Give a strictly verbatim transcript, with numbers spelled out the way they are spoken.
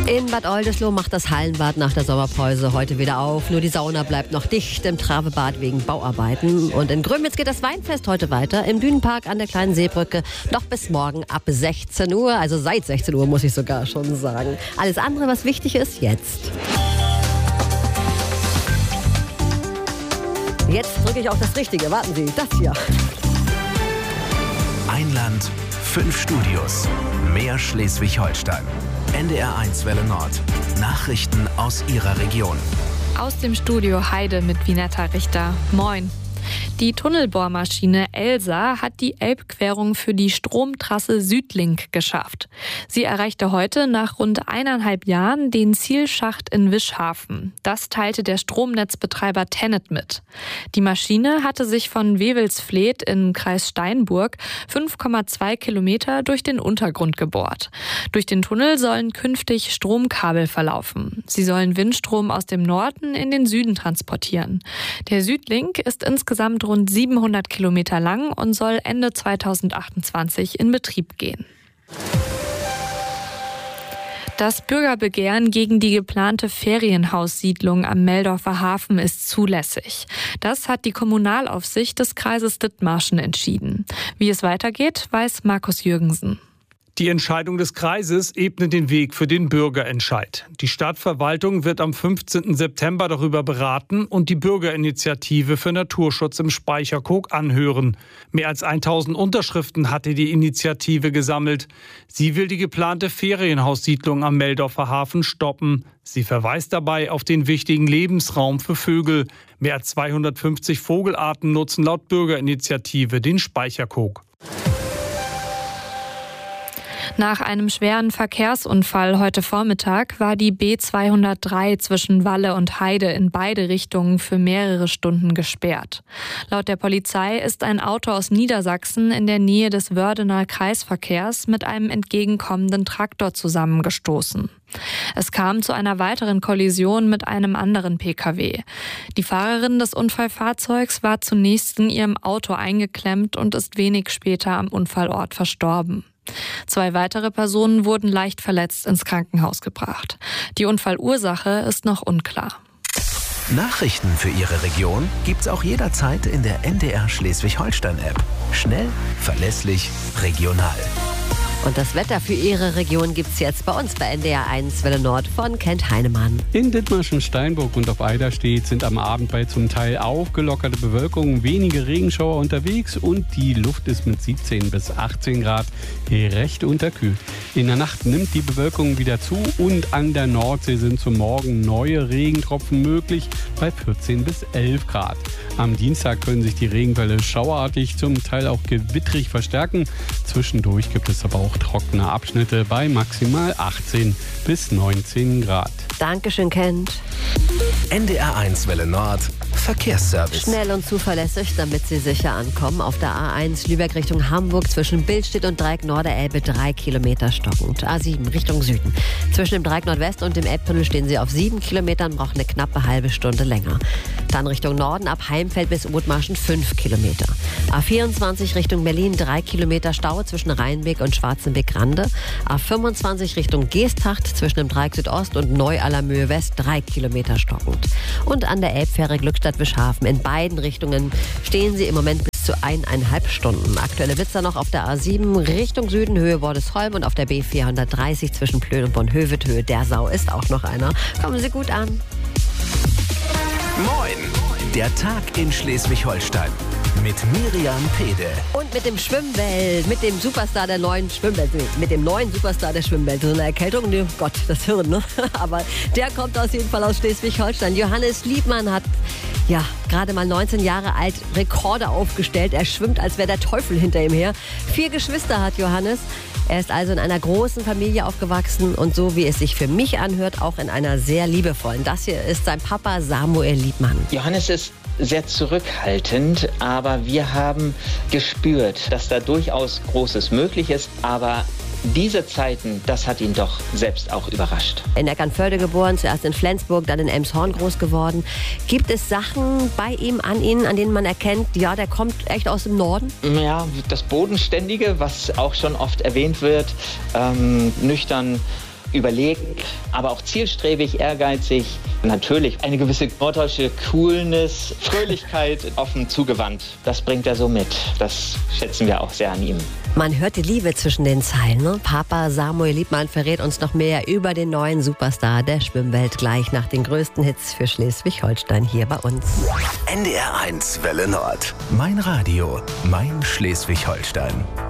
In Bad Oldesloe macht das Hallenbad nach der Sommerpause heute wieder auf. Nur die Sauna bleibt noch dicht im Travebad wegen Bauarbeiten. Und in Grömitz geht das Weinfest heute weiter. Im Dünenpark an der kleinen Seebrücke noch bis morgen ab sechzehn Uhr. Also seit sechzehn Uhr muss ich sogar schon sagen. Alles andere, was wichtig ist, jetzt. Jetzt drücke ich auf das Richtige. Warten Sie, das hier. Ein Land, fünf Studios. Mehr Schleswig-Holstein. N D R eins Welle Nord. Nachrichten aus Ihrer Region. Aus dem Studio Heide mit Vinetta Richter. Moin. Die Tunnelbohrmaschine Elsa hat die Elbquerung für die Stromtrasse Südlink geschafft. Sie erreichte heute nach rund eineinhalb Jahren den Zielschacht in Wischhafen. Das teilte der Stromnetzbetreiber Tennet mit. Die Maschine hatte sich von Wewelsfleth im Kreis Steinburg fünf Komma zwei Kilometer durch den Untergrund gebohrt. Durch den Tunnel sollen künftig Stromkabel verlaufen. Sie sollen Windstrom aus dem Norden in den Süden transportieren. Der Südlink ist insgesamt rund siebenhundert Kilometer lang und soll Ende zweitausendachtundzwanzig in Betrieb gehen. Das Bürgerbegehren gegen die geplante Ferienhaussiedlung am Meldorfer Hafen ist zulässig. Das hat die Kommunalaufsicht des Kreises Dithmarschen entschieden. Wie es weitergeht, weiß Markus Jürgensen. Die Entscheidung des Kreises ebnet den Weg für den Bürgerentscheid. Die Stadtverwaltung wird am fünfzehnten September darüber beraten und die Bürgerinitiative für Naturschutz im Speicherkog anhören. Mehr als tausend Unterschriften hatte die Initiative gesammelt. Sie will die geplante Ferienhaussiedlung am Meldorfer Hafen stoppen. Sie verweist dabei auf den wichtigen Lebensraum für Vögel. Mehr als zweihundertfünfzig Vogelarten nutzen laut Bürgerinitiative den Speicherkog. Nach einem schweren Verkehrsunfall heute Vormittag war die B zweihundertdrei zwischen Walle und Heide in beide Richtungen für mehrere Stunden gesperrt. Laut der Polizei ist ein Auto aus Niedersachsen in der Nähe des Wördener Kreisverkehrs mit einem entgegenkommenden Traktor zusammengestoßen. Es kam zu einer weiteren Kollision mit einem anderen P K W. Die Fahrerin des Unfallfahrzeugs war zunächst in ihrem Auto eingeklemmt und ist wenig später am Unfallort verstorben. Zwei weitere Personen wurden leicht verletzt ins Krankenhaus gebracht. Die Unfallursache ist noch unklar. Nachrichten für Ihre Region gibt's auch jederzeit in der N D R Schleswig-Holstein-App. Schnell, verlässlich, regional. Und das Wetter für Ihre Region gibt's jetzt bei uns bei N D R eins Welle Nord von Kent Heinemann. In Dithmarschen, Steinburg und auf Eiderstedt sind am Abend bei zum Teil aufgelockerte Bewölkung wenige Regenschauer unterwegs und die Luft ist mit siebzehn bis achtzehn Grad recht unterkühlt. In der Nacht nimmt die Bewölkung wieder zu und an der Nordsee sind zum Morgen neue Regentropfen möglich bei vierzehn bis elf Grad. Am Dienstag können sich die Regenfälle schauerartig, zum Teil auch gewittrig verstärken. Zwischendurch gibt es aber auch trockene Abschnitte bei maximal achtzehn bis neunzehn Grad. Dankeschön, Kent. N D R eins Welle Nord. Verkehrsservice. Schnell und zuverlässig, damit Sie sicher ankommen. Auf der A eins Lübeck Richtung Hamburg zwischen Billstedt und Dreieck Norderelbe drei Kilometer stockend. A sieben Richtung Süden. Zwischen dem Dreieck Nordwest und dem Elbtunnel stehen Sie auf sieben Kilometern, brauchen eine knappe halbe Stunde länger. Dann Richtung Norden ab Heimfeld bis Othmarschen fünf Kilometer. A vierundzwanzig Richtung Berlin drei Kilometer Stau zwischen Rheinbeck und Schwarzenbeck-Rande. A fünfundzwanzig Richtung Geesthacht zwischen dem Dreieck Südost und Neu-Allermöhe West drei Kilometer stockend. Und an der Elbfähre Glückstadt-Wischhafen in beiden Richtungen stehen Sie im Moment bis zu eineinhalb Stunden. Aktuelle Witzer noch auf der A sieben Richtung Süden, Höhe Wordesholm und auf der B vierhundertdreißig zwischen Plön und Bonhöved, Höhe der Sau ist auch noch einer. Kommen Sie gut an. Moin! Der Tag in Schleswig-Holstein. Mit Miriam Pede. Und mit dem Schwimmwelt, mit dem Superstar der neuen Schwimmwelt, mit dem neuen Superstar der Schwimmwelt. So eine Erkältung, ne? Gott, das Hirn, ne? Aber der kommt aus jeden Fall aus Schleswig-Holstein. Johannes Liebmann hat, ja, gerade mal neunzehn Jahre alt, Rekorde aufgestellt. Er schwimmt, als wäre der Teufel hinter ihm her. Vier Geschwister hat Johannes. Er ist also in einer großen Familie aufgewachsen und so wie es sich für mich anhört, auch in einer sehr liebevollen. Das hier ist sein Papa Samuel Liebmann. Johannes ist sehr zurückhaltend, aber wir haben gespürt, dass da durchaus Großes möglich ist, aber diese Zeiten, das hat ihn doch selbst auch überrascht. In Eckernförde geboren, zuerst in Flensburg, dann in Elmshorn groß geworden. Gibt es Sachen bei ihm, an ihm, an denen man erkennt, ja, der kommt echt aus dem Norden? Ja, das Bodenständige, was auch schon oft erwähnt wird, ähm, nüchtern, überlegt, aber auch zielstrebig, ehrgeizig. Natürlich eine gewisse norddeutsche Coolness, Fröhlichkeit, offen zugewandt. Das bringt er so mit. Das schätzen wir auch sehr an ihm. Man hört die Liebe zwischen den Zeilen. Ne? Papa Samuel Liebmann verrät uns noch mehr über den neuen Superstar der Schwimmwelt gleich nach den größten Hits für Schleswig-Holstein hier bei uns. N D R eins Welle Nord. Mein Radio, mein Schleswig-Holstein.